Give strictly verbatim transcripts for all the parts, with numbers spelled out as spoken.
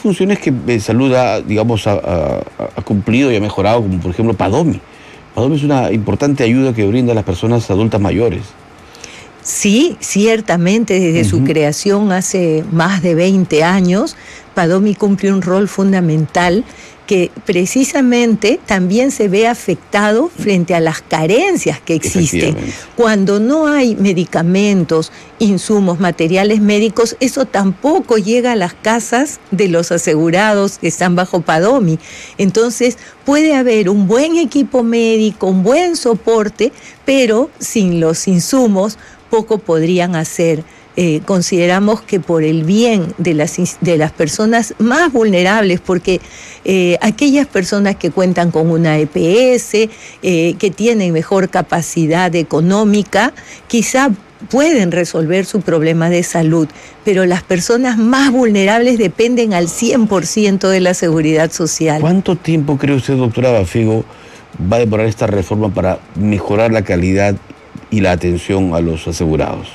funciones que eh, Salud ha, digamos, ha, ha, ha cumplido y ha mejorado, como por ejemplo Padomi. Padomi es una importante ayuda que brinda a las personas adultas mayores. Sí, ciertamente, desde uh-huh. su creación hace más de veinte años, Padomi cumple un rol fundamental que precisamente también se ve afectado frente a las carencias que existen. Cuando no hay medicamentos, insumos, materiales médicos, eso tampoco llega a las casas de los asegurados que están bajo Padomi. Entonces, puede haber un buen equipo médico, un buen soporte, pero sin los insumos poco podrían hacer. Eh, consideramos que por el bien de las, de las personas más vulnerables, porque eh, aquellas personas que cuentan con una E P S, eh, que tienen mejor capacidad económica, quizá pueden resolver su problema de salud, pero las personas más vulnerables dependen al cien por ciento de la seguridad social. ¿Cuánto tiempo cree usted, doctora Bafigo, va a demorar esta reforma para mejorar la calidad y la atención a los asegurados?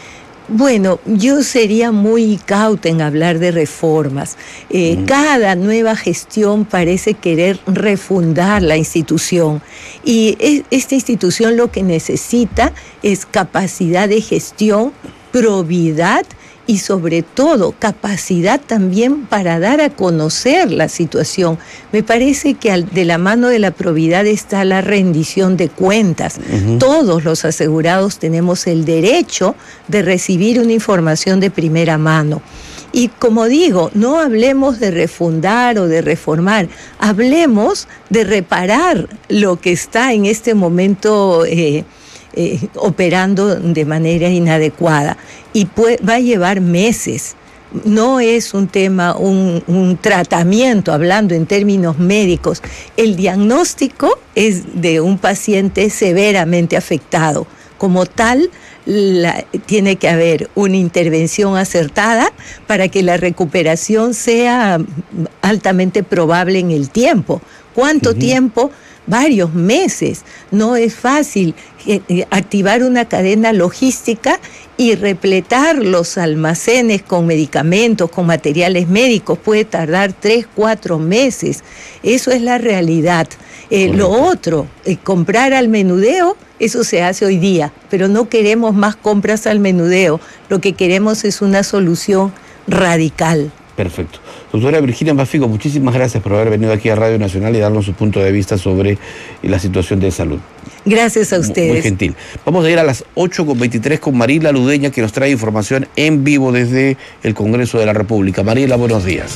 Bueno, yo sería muy cauta en hablar de reformas. Eh, mm. Cada nueva gestión parece querer refundar la institución y es, esta institución lo que necesita es capacidad de gestión, probidad y sobre todo capacidad también para dar a conocer la situación. Me parece que al, de la mano de la probidad está la rendición de cuentas. Uh-huh. Todos los asegurados tenemos el derecho de recibir una información de primera mano. Y como digo, no hablemos de refundar o de reformar, hablemos de reparar lo que está en este momento eh, Eh, operando de manera inadecuada y puede, va a llevar meses. No es un tema, un, un tratamiento, hablando en términos médicos. El diagnóstico es de un paciente severamente afectado. Como tal, la, tiene que haber una intervención acertada para que la recuperación sea altamente probable en el tiempo. ¿Cuánto uh-huh. tiempo? Varios meses. No es fácil eh, activar una cadena logística y repletar los almacenes con medicamentos, con materiales médicos. Puede tardar tres, cuatro meses. Eso es la realidad. Eh, lo otro, eh, comprar al menudeo, eso se hace hoy día, pero no queremos más compras al menudeo. Lo que queremos es una solución radical. Perfecto. Doctora Virginia Bafigo, muchísimas gracias por haber venido aquí a Radio Nacional y darnos su punto de vista sobre la situación de salud. Gracias a ustedes. Muy gentil. Vamos a ir a las ocho con veintitrés con Mariela Ludeña, que nos trae información en vivo desde el Congreso de la República. Mariela, buenos días.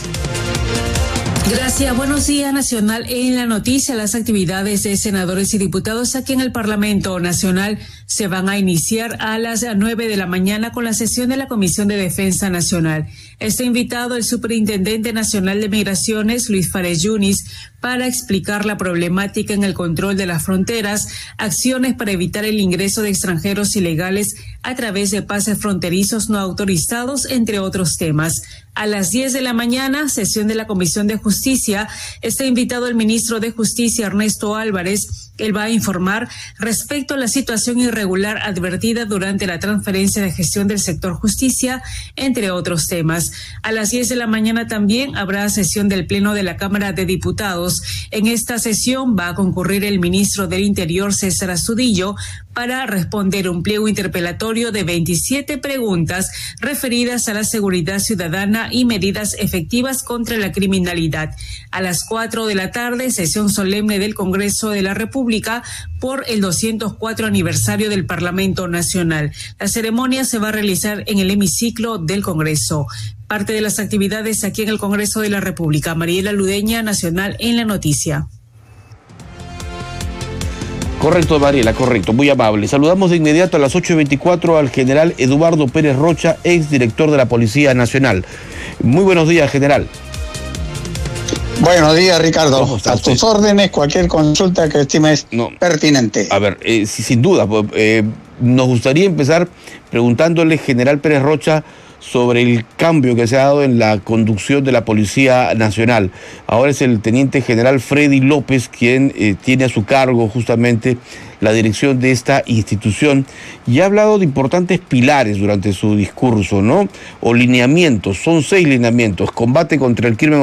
Gracias. Buenos días, Nacional. En la noticia, las actividades de senadores y diputados aquí en el Parlamento Nacional se van a iniciar a las nueve de la mañana con la sesión de la Comisión de Defensa Nacional. Está invitado el Superintendente Nacional de Migraciones, Luis Fares Yunis, para explicar la problemática en el control de las fronteras, acciones para evitar el ingreso de extranjeros ilegales a través de pases fronterizos no autorizados, entre otros temas. A las diez de la mañana, sesión de la Comisión de Justicia, está invitado el ministro de Justicia, Ernesto Álvarez. Él va a informar respecto a la situación irregular advertida durante la transferencia de gestión del sector justicia, entre otros temas. A las diez de la mañana también habrá sesión del Pleno de la Cámara de Diputados. En esta sesión va a concurrir el ministro del Interior, César Astudillo, para responder un pliego interpelatorio de veintisiete preguntas referidas a la seguridad ciudadana y medidas efectivas contra la criminalidad. A las cuatro de la tarde, sesión solemne del Congreso de la República por el doscientos cuatro aniversario del Parlamento Nacional. La ceremonia se va a realizar en el hemiciclo del Congreso. Parte de las actividades aquí en el Congreso de la República. Mariela Ludeña, Nacional, en la noticia. Correcto, Mariela, correcto, muy amable. Saludamos de inmediato a las ocho y veinticuatro al general Eduardo Pérez Rocha, exdirector de la Policía Nacional. Muy buenos días, general. Buenos días, Ricardo. A tus órdenes, cualquier consulta que estimes no. pertinente. A ver, eh, sin duda, eh, nos gustaría empezar preguntándole, general Pérez Rocha, sobre el cambio que se ha dado en la conducción de la Policía Nacional. Ahora es el teniente general Freddy López quien eh, tiene a su cargo justamente la dirección de esta institución y ha hablado de importantes pilares durante su discurso, ¿no? O lineamientos, son seis lineamientos: combate contra el crimen